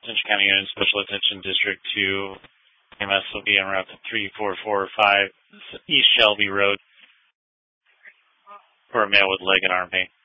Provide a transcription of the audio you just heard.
Central County Unit Special Attention District 2. EMS will be en route to 3445 East Shelby Road for a male with leg and arm pain.